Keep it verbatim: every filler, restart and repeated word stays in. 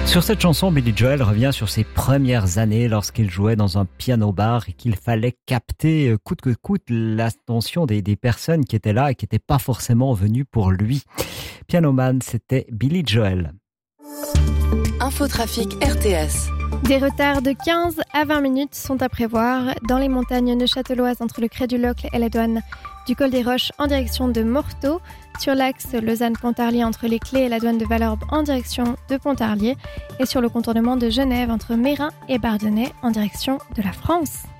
Sur cette chanson, Billy Joel revient sur ses premières années lorsqu'il jouait dans un piano-bar et qu'il fallait capter coûte que coûte l'attention des, des personnes qui étaient là et qui n'étaient pas forcément venues pour lui. Pianoman, c'était Billy Joel. Infotrafic R T S. Des retards de quinze à vingt minutes sont à prévoir dans les montagnes neuchâteloises entre le Crêt du Locle et la douane du Col des Roches en direction de Morteau, sur l'axe Lausanne-Pontarlier entre les Clés et la douane de Valorbe en direction de Pontarlier et sur le contournement de Genève entre Mérin et Bardonnay en direction de la France.